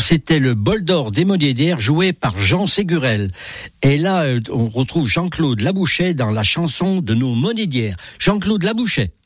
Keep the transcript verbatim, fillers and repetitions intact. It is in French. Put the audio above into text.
c'était le bol d'or des Monédières joué par Jean Ségurel. Et là, on retrouve Jean-Claude Labouchet dans la chanson de nos Monédières. Jean-Claude Labouchet.